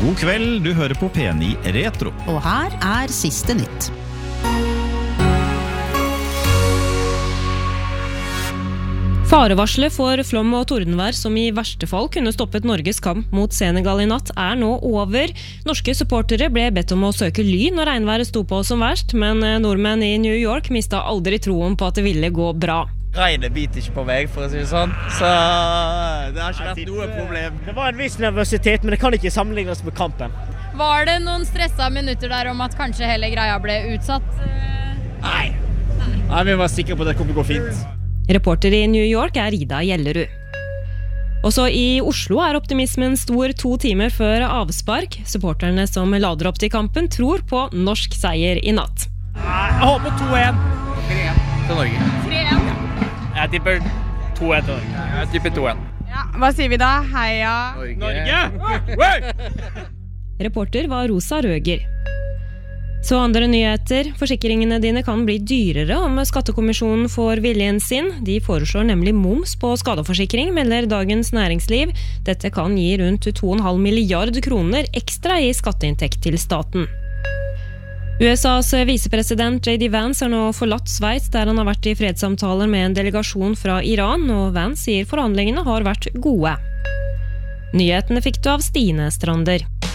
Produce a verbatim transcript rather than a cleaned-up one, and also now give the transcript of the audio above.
God kveld, du hører på P ni Retro. Og her er siste nytt. Farevarslet for flom og tordenvær som i verste fall kunne stoppet Norges kamp mot Senegal i natt er nå over. Norske supportere ble bedt om å søke ly når regnværet sto på som verst, men nordmenn i New York mistet aldri troen på at det ville gå bra. Regnet biter ikke på meg, for å si det sånn, så det har ikke vært noe problem. Det var en viss nervøsitet, men det kan ikke sammenlignes med kampen. Var det noen stresset minutter der om at kanskje hele greia ble utsatt? Nei. Nei, vi var sikre på at det kommer til å gå fint. Reporter i New York er Ida Gjellerud. Også i Oslo er optimismen stor to timer før avspark. Supporterne som lader opp til kampen tror på norsk seier i natt. Jeg håper to en. tre en til Norge. tre en. Jeg tipper to en til Norge. Jeg tipper to en. Ja, hva sier vi da? Heia Norge! Reporter var Rosa Røger. Så andre nyheter. Forsikringene dine kan bli dyrere om Skattekommisjonen får viljen sin. De foreslår nemlig moms på skadeforsikring, melder Dagens Næringsliv. Dette kan gi rundt to komma fem milliard kroner ekstra i skatteinntekt til staten. U S A's visepresident J D Vance har nå forlatt Sveits, der han har vært i fredssamtaler med en delegasjon fra Iran, og Vance sier forhandlingene har vært gode. Nyhetene fikk du av Stine Strander.